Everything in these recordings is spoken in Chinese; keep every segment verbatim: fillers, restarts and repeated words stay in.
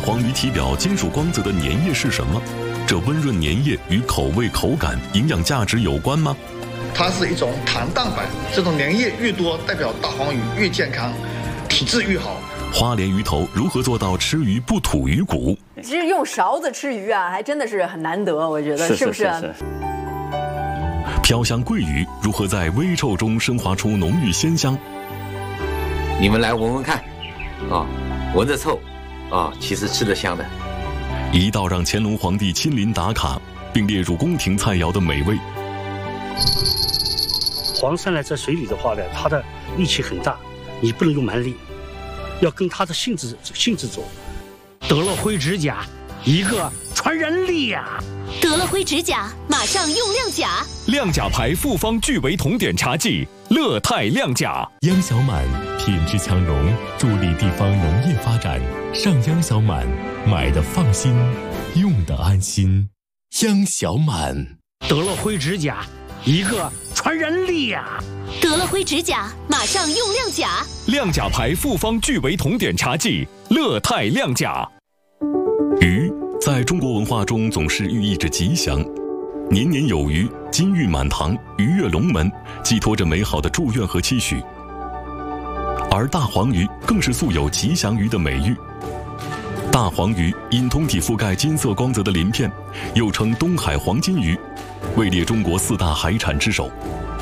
黄鱼体表金属光泽的粘液是什么？这温润粘液与口味、口感、营养价值有关吗？ 它是一种糖蛋白，这种粘液越多，代表大黄鱼越健康，体质越好。 花莲鱼头如何做到吃鱼不吐鱼骨？ 其实用勺子吃鱼啊，还真的是很难得，我觉得是, 是不是？ 是, 是, 是飘香桂鱼如何在微臭中升华出浓郁鲜香？ 你们来闻闻看，啊，闻着臭，啊，其实吃得香的。 一道让乾隆皇帝亲临打卡，并列入宫廷菜肴的美味。 黄鳝呢，在水里的话呢，它的力气很大，你不能用蛮力，要跟它的性质性质走。 得了灰指甲，一个传染力呀、啊！ 得了灰指甲，马上用亮甲。 亮甲牌复方聚维酮碘茶剂，乐泰亮甲。 央小满品质强融，助力地方农业发展。上央小满，买的放心，用的安心。央小满。 得了灰指甲，一个传染力呀、啊！ 得了灰指甲，马上用亮甲。 亮甲牌复方聚维酮碘茶剂，乐泰亮甲。 鱼在中国文化中总是寓意着吉祥，年年有余，金玉满堂，鱼跃龙门，寄托着美好的祝愿和期许。而大黄鱼更是素有吉祥鱼的美誉。大黄鱼因通体覆盖金色光泽的鳞片，又称东海黄金鱼，位列中国四大海产之首。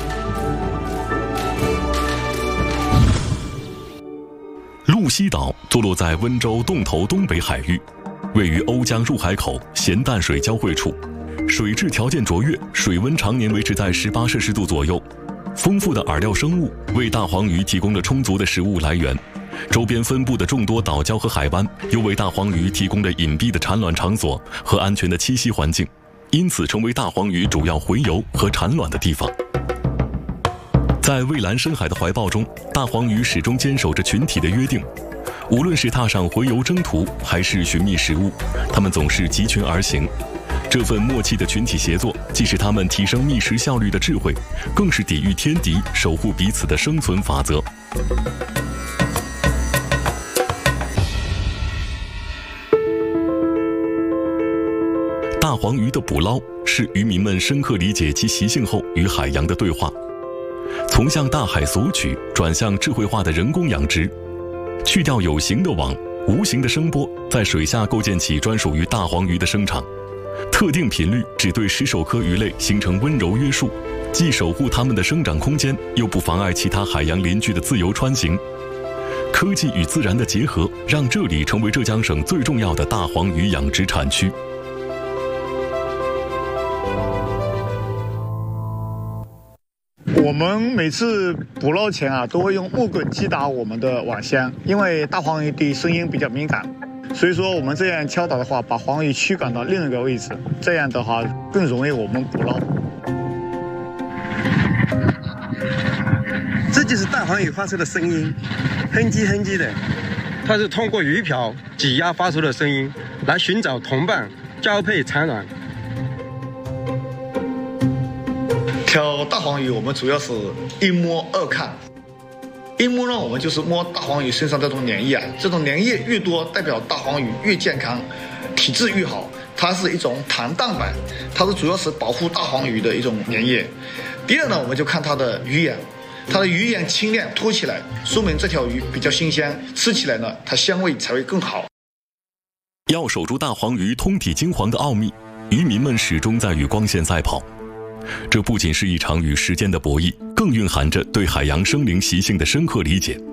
鹿溪岛坐落在温州洞头东北海域，位于瓯江入海口咸淡水交汇处，水质条件卓越，水温常年维持在十八摄氏度左右。丰富的饵料生物为大黄鱼提供了充足的食物来源，周边分布的众多岛礁和海湾又为大黄鱼提供了隐蔽的产卵场所和安全的栖息环境，因此成为大黄鱼主要洄游和产卵的地方。在蔚蓝深海的怀抱中，大黄鱼始终坚守着群体的约定，无论是踏上洄游征途，还是寻觅食物，它们总是集群而行。这份默契的群体协作，既是它们提升觅食效率的智慧，更是抵御天敌、守护彼此的生存法则。大黄鱼的捕捞是渔民们深刻理解其习性后与海洋的对话，从向大海索取转向智慧化的人工养殖，去掉有形的网，无形的声波，在水下构建起专属于大黄鱼的声场。特定频率只对石首科鱼类形成温柔约束，既守护它们的生长空间，又不妨碍其他海洋邻居的自由穿行。科技与自然的结合，让这里成为浙江省最重要的大黄鱼养殖产区。 我们每次捕捞前啊，都会用木棍击打我们的网箱，因为大黄鱼对声音比较敏感，所以说我们这样敲打的话，把黄鱼驱赶到另一个位置，这样的话更容易我们捕捞。 这就是大黄鱼发出的声音，哼唧哼唧的，它是通过鱼鳔挤压发出的声音，来寻找同伴，交配产卵。 挑大黄鱼，我们主要是一摸二看。一摸呢，我们就是摸大黄鱼身上这种粘液啊，这种粘液越多，代表大黄鱼越健康，体质越好。它是一种糖蛋白，它是主要是保护大黄鱼的一种粘液。第二呢，我们就看它的鱼眼，它的鱼眼清亮凸起来，说明这条鱼比较新鲜，吃起来呢，它香味才会更好。 要守住大黄鱼通体金黄的奥秘，渔民们始终在与光线赛跑。这不仅是一场与时间的博弈，更蕴含着对海洋生灵习性的深刻理解。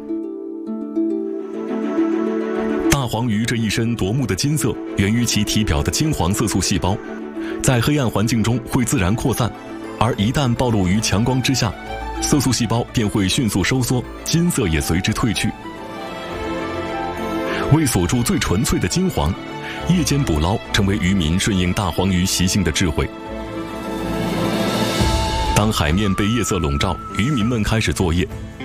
大黄鱼这一身夺目的金色，源于其体表的金黄色素细胞，在黑暗环境中会自然扩散，而一旦暴露于强光之下，色素细胞便会迅速收缩，金色也随之褪去。为锁住最纯粹的金黄，夜间捕捞成为渔民顺应大黄鱼习性的智慧。当海面被夜色笼罩，渔民们开始作业，